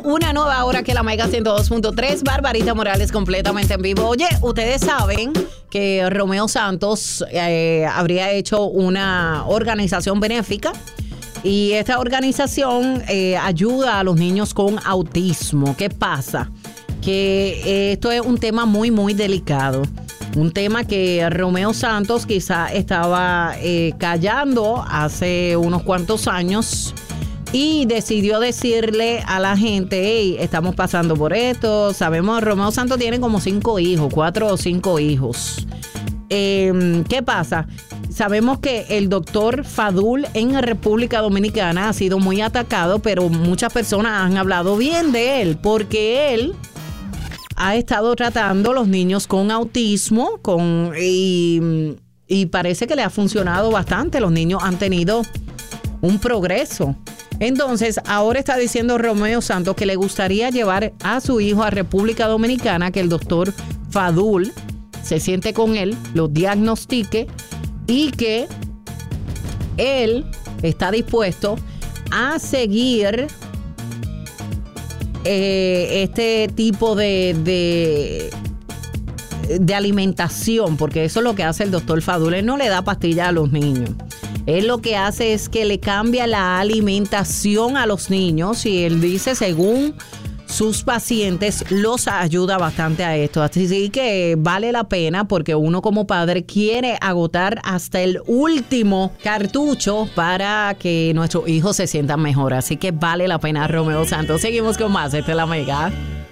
Una nueva hora que la Mega 102.3, Barbarita Morales completamente en vivo. Oye, ustedes saben que Romeo Santos habría hecho una organización benéfica y esta organización ayuda a los niños con autismo. ¿Qué pasa? Que esto es un tema muy, muy delicado. Un tema que Romeo Santos quizá estaba callando hace unos cuantos años y decidió decirle a la gente, hey, estamos pasando por esto. Sabemos, Romeo Santos tiene como 5 hijos, 4 o 5 hijos. ¿Qué pasa? Sabemos que el doctor Fadul en República Dominicana ha sido muy atacado, pero muchas personas han hablado bien de él, porque él ha estado tratando a los niños con autismo y parece que le ha funcionado bastante. Los niños han tenido un progreso. Entonces, ahora está diciendo Romeo Santos que le gustaría llevar a su hijo a República Dominicana, que el doctor Fadul se siente con él, lo diagnostique y que él está dispuesto a seguir este tipo de alimentación, porque eso es lo que hace el doctor Fadul. Él no le da pastillas a los niños. Él lo que hace es que le cambia la alimentación a los niños y él dice, según sus pacientes, los ayuda bastante a esto. Así que vale la pena porque uno como padre quiere agotar hasta el último cartucho para que nuestros hijos se sientan mejor. Así que vale la pena, Romeo Santos. Seguimos con más. Esta es la Mega.